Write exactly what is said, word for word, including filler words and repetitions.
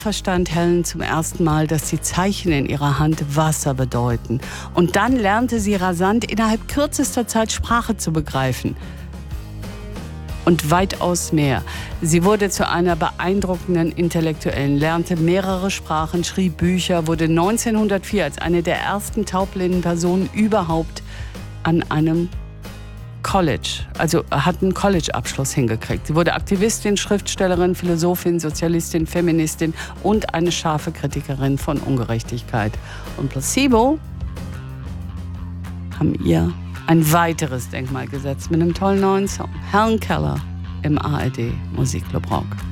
verstand Helen zum ersten Mal, dass die Zeichen in ihrer Hand Wasser bedeuten. Und dann lernte sie rasant, innerhalb kürzester Zeit Sprache zu begreifen. Und weitaus mehr. Sie wurde zu einer beeindruckenden Intellektuellen, lernte mehrere Sprachen, schrieb Bücher, wurde neunzehnhundertvier als eine der ersten taubblinden Personen überhaupt an einem College, also hat einen College-Abschluss hingekriegt. Sie wurde Aktivistin, Schriftstellerin, Philosophin, Sozialistin, Feministin und eine scharfe Kritikerin von Ungerechtigkeit. Und Placebo haben ihr ein weiteres Denkmal gesetzt mit einem tollen neuen Song. Helen Keller im A R D Musikclub Rock.